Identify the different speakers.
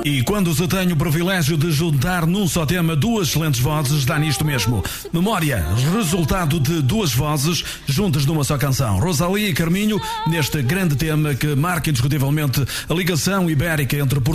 Speaker 1: E quando se tem o privilégio de juntar num só tema duas excelentes vozes, dá nisto mesmo. Memória, resultado de duas vozes juntas numa só canção. Rosalía e Carminho, neste grande tema que marca indiscutivelmente a ligação ibérica entre Portugal